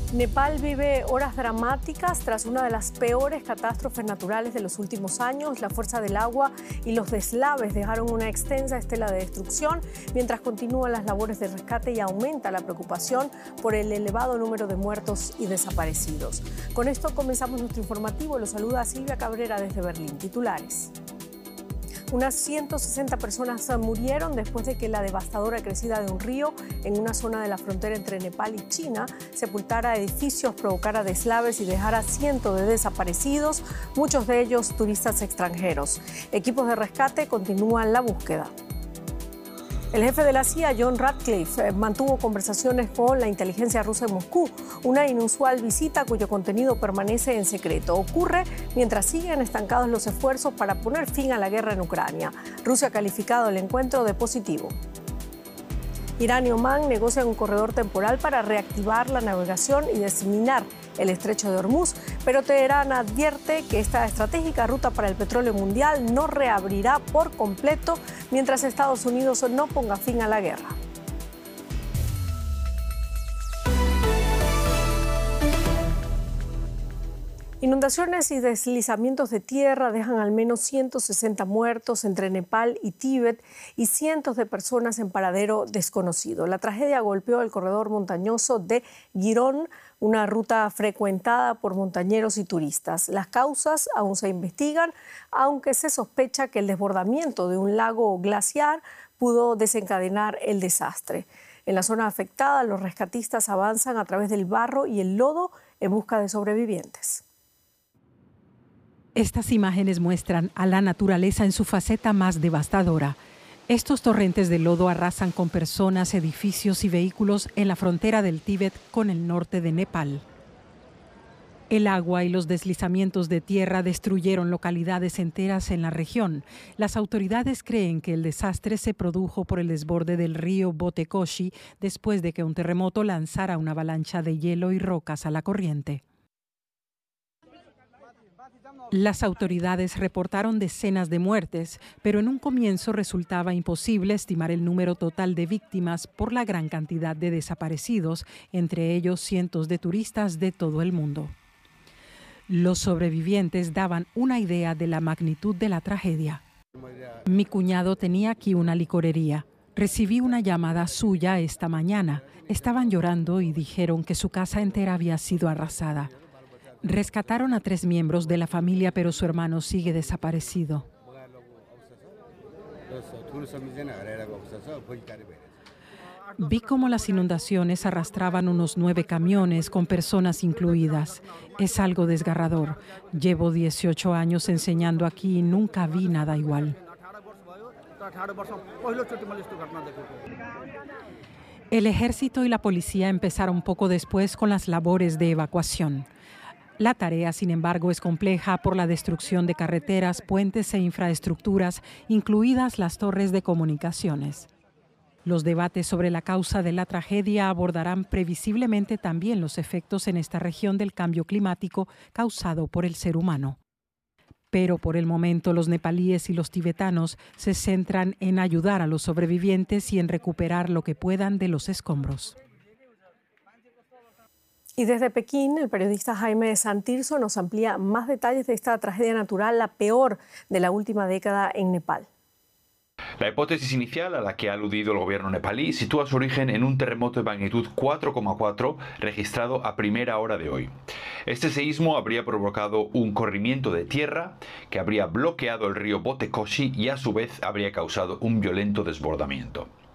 Nepal vive horas dramáticas tras una de las peores catástrofes naturales de los últimos años. La fuerza del agua y los deslaves dejaron una extensa estela de destrucción, mientras continúan las labores de rescate y aumenta la preocupación por el elevado número de muertos y desaparecidos. Con esto comenzamos nuestro informativo. Los saluda Silvia Cabrera desde Berlín. Titulares. Unas 160 personas murieron después de que la devastadora crecida de un río en una zona de la frontera entre Nepal y China sepultara edificios, provocara deslaves y dejara cientos de desaparecidos, muchos de ellos turistas extranjeros. Equipos de rescate continúan la búsqueda. El jefe de la CIA, John Ratcliffe, mantuvo conversaciones con la inteligencia rusa en Moscú, una inusual visita cuyo contenido permanece en secreto. Ocurre mientras siguen estancados los esfuerzos para poner fin a la guerra en Ucrania. Rusia ha calificado el encuentro de positivo. Irán y Omán negocian un corredor temporal para reactivar la navegación y diseminar el estrecho de Hormuz, pero Teherán advierte que esta estratégica ruta para el petróleo mundial no reabrirá por completo mientras Estados Unidos no ponga fin a la guerra. Inundaciones y deslizamientos de tierra dejan al menos 160 muertos entre Nepal y Tíbet y cientos de personas en paradero desconocido. La tragedia golpeó el corredor montañoso de Girón, una ruta frecuentada por montañeros y turistas. Las causas aún se investigan, aunque se sospecha que el desbordamiento de un lago glaciar pudo desencadenar el desastre. En la zona afectada, los rescatistas avanzan a través del barro y el lodo en busca de sobrevivientes. Estas imágenes muestran a la naturaleza en su faceta más devastadora. Estos torrentes de lodo arrasan con personas, edificios y vehículos en la frontera del Tíbet con el norte de Nepal. El agua y los deslizamientos de tierra destruyeron localidades enteras en la región. Las autoridades creen que el desastre se produjo por el desborde del río Botekoshi después de que un terremoto lanzara una avalancha de hielo y rocas a la corriente. Las autoridades reportaron decenas de muertes, pero en un comienzo resultaba imposible estimar el número total de víctimas por la gran cantidad de desaparecidos, entre ellos cientos de turistas de todo el mundo. Los sobrevivientes daban una idea de la magnitud de la tragedia. Mi cuñado tenía aquí una licorería. Recibí una llamada suya esta mañana. Estaban llorando y dijeron que su casa entera había sido arrasada. Rescataron a 3 miembros de la familia, pero su hermano sigue desaparecido. Vi cómo las inundaciones arrastraban unos 9 camiones con personas incluidas. Es algo desgarrador. Llevo 18 años enseñando aquí y nunca vi nada igual. El ejército y la policía empezaron poco después con las labores de evacuación. La tarea, sin embargo, es compleja por la destrucción de carreteras, puentes e infraestructuras, incluidas las torres de comunicaciones. Los debates sobre la causa de la tragedia abordarán previsiblemente también los efectos en esta región del cambio climático causado por el ser humano. Pero por el momento los nepalíes y los tibetanos se centran en ayudar a los sobrevivientes y en recuperar lo que puedan de los escombros. Y desde Pekín, el periodista Jaime Santirso nos amplía más detalles de esta tragedia natural, la peor de la última década en Nepal. La hipótesis inicial a la que ha aludido el gobierno nepalí sitúa su origen en un terremoto de magnitud 4,4 registrado a primera hora de hoy. Este seísmo habría provocado un corrimiento de tierra que habría bloqueado el río Botekoshi y a su vez habría causado un violento desbordamiento.